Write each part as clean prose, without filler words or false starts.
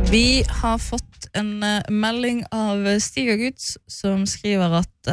Vi har fått en melding av Stigagutt som skriver at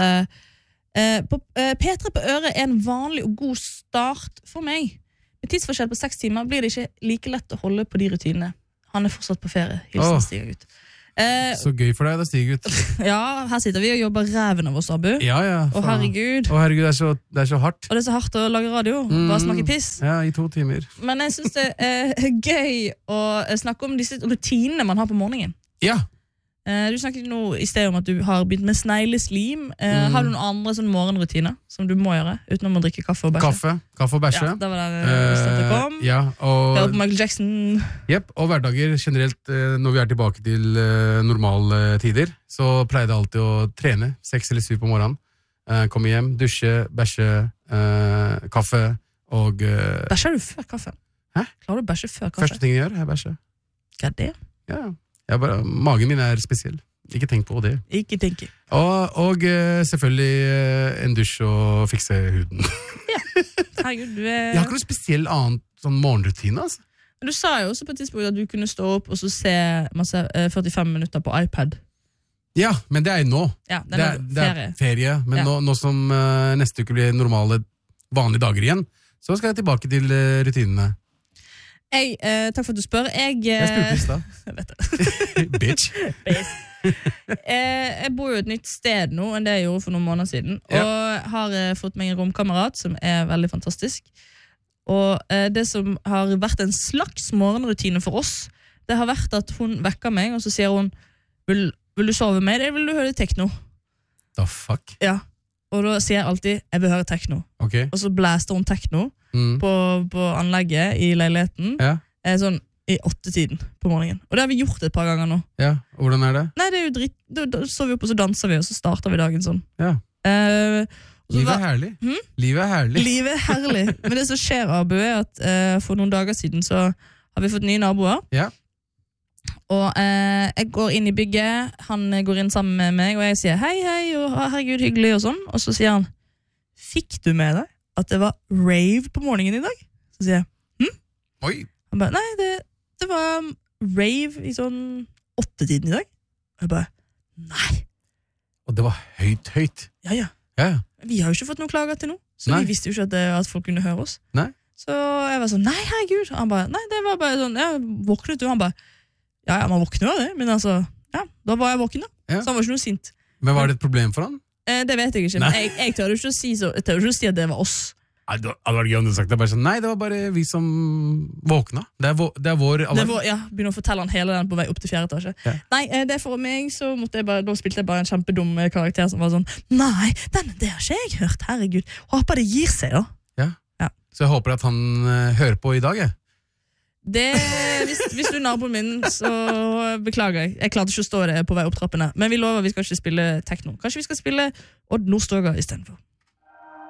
P3 på øret en vanlig og god start for meg. Med tidsforskjell på 6 timer blir det ikke like lett å holde på de rutinene. Han fortsatt på ferie, hilsen Stigagutt. Så gøy for deg, det Stigagutt. Ja, her sitter vi og jobber ræven av oss, Abu. Ja, og herregud. Det er så hardt. Og det er så hardt å lage radio, bare smake piss. Ja, i 2 timer. Men jeg synes det er gøy å snakke om disse rutinene man har på morgenen. Ja. Du snakket nå i sted om at du har begynt med snegleslim. Har du noen andre sånne morgenrutiner som du må gjøre, utenom å drikke kaffe og bæsje? Kaffe og bæsje. Ja, det var der det kom. Ja, hør på Michael Jackson. Jep, og hverdager generelt, når vi er tilbake til normale tider, så pleier det alltid å trene 6 eller 7 på morgenen. Komme hjem, dusje, bæsje, kaffe og... Bæsjer du før kaffe? Hæ? Klarer du å bæsje før kaffe? Første ting jeg gjør, er bæsje. Hva er det? Ja, magen min er spesiell. Ikke tenk på det. Ikke tenke. Og selvfølgelig en dusj og fikse huden. Ja, herregud, Jeg har ikke noe spesiell annet sånn morgenrutine, altså. Men du sa jo også på et tidspunkt at du kunne stå opp og så se masse 45 minutter på iPad. Ja, men det er nå. Ja, det er ferie. Men nå som neste uke blir normale, vanlige dager igjen, så skal jeg tilbake til rutinene. Takk for at du spør. Jeg spurte i stad. Jeg vet det. Bitch. Jeg bor jo et nytt sted nå enn det jeg gjorde for noen måneder siden. Og har fått meg en romkamerat som er veldig fantastisk. Og det som har vært en slags morgenrutine for oss, det har vært at hun vekker meg, og så sier hun, vil du sove med, eller vil du høre tekno? The fuck? Ja. Og da sier jeg alltid, jeg vil høre tekno. Okay. Og så blæster hun tekno på anlegget i leiligheten. Ja. Sånn i 8-tiden på morgenen. Og det har vi gjort et par ganger nå. Ja, og hvordan er det? Nei, det er jo dritt. Da står vi opp, og så danser vi, og så starter vi dagen sånn. Ja. Livet er herlig. Livet er herlig. Livet er herlig. Men det som skjer, Abu, er at for noen dager siden så har vi fått nye naboer. Ja. Og jeg går inn i bygget, han går inn sammen med meg, og jeg sier hei, og herregud, hyggelig og sånn. Og så sier han, fikk du med deg at det var rave på morgenen i dag? Så sier jeg, Oi. Han bare, nei, det var rave i sånn 8-tiden i dag. Og jeg bare, nei. Og det var høyt. Ja. Vi har jo ikke fått noen klager til nå, så vi visste jo ikke at folk kunne høre oss. Nei. Så jeg var sånn, nei, herregud. Han bare, nei, det var bare sånn, våknet du? Han bare, ja, man våkner jo av det, men altså, ja, da var jeg våken da. Så han var ikke noe sint. Men var det et problem for han? Det vet jeg ikke, men jeg tør jo ikke å si at det var oss. Nei, det hadde vært gøy om du sagt det. Bare sånn, nei, det var bare vi som våkna. Det er vår alarm. Begynner å fortelle han hele den på vei opp til 4. etasje. Ja. Nei, det for meg, så da spilte jeg bare en kjempedum karakter som var sånn, nei, det har ikke jeg hørt, herregud. Håper det gir seg da. Ja. Så jeg håper at han hører på i dag, jeg. Hvis du er naboen min, så beklager jeg. Jeg klarte ikke å stå det på vei opp trappene. Men vi lover vi skal ikke spille tekno. Kanskje vi skal spille Odd Nordstoga i stedet for.